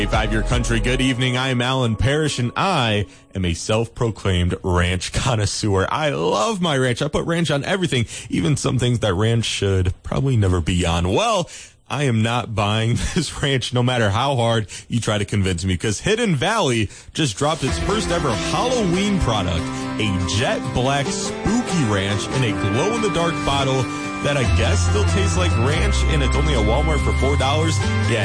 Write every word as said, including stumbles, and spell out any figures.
Five-year country. Good evening. I am Alan Parrish, and I am a self-proclaimed ranch connoisseur. I love my ranch. I put ranch on everything, even some things that ranch should probably never be on. Well, I am not buying this ranch no matter how hard you try to convince me, because Hidden Valley just dropped its first ever Halloween product, a jet black spooky ranch in a glow-in-the-dark bottle that I guess still tastes like ranch, and it's only at Walmart for four dollars. Yeah.